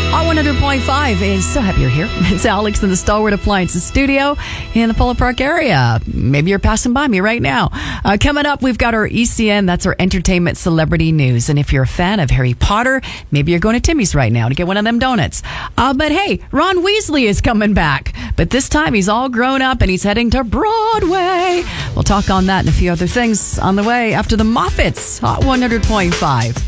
On 100.5 is so happy you're here. It's Alex in the Stalwart Appliances studio in the Polo Park area. Maybe you're passing by me right now. Coming up, we've got our ECN. That's our entertainment celebrity news. And if you're a fan of Harry Potter, maybe you're going to Timmy's right now to get one of them donuts. But hey, Ron Weasley is coming back. But this time he's all grown up and he's heading to Broadway. We'll talk on that and a few other things on the way after the Moffats. Hot 100.5.